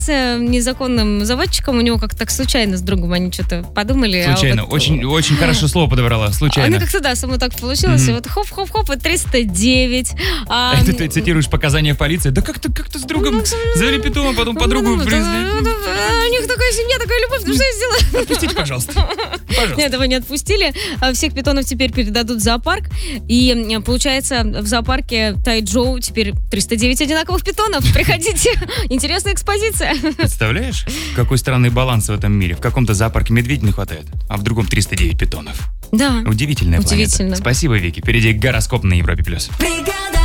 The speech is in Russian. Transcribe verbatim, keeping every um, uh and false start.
С незаконным заводчиком, у него как-то так случайно с другом они что-то подумали. Случайно, а вот... очень, очень хорошо слово подобрала, случайно. Ну, как-то, да, само так получилось. Мгм. И вот хоп-хоп-хоп, и триста девять. А, Это ты цитируешь показания полиции? Да как-то как-то с другом завели питона, потом подругу ну, врезали. да, у них такая семья, такая любовь, ну что я сделаю? Отпустите, пожалуйста. Пожалуйста. Нет, этого не отпустили. А Всех питонов теперь передадут в зоопарк. И м, получается, в зоопарке Тайчжоу теперь триста девять одинаковых питонов. Приходите. Интересная экспозиция. Представляешь, какой странный баланс в этом мире? В каком-то зоопарке медведей не хватает, а в другом триста девять питонов. Да. Удивительная планета. Удивительно. Спасибо, Вики. Впереди гороскоп на Европе+. плюс.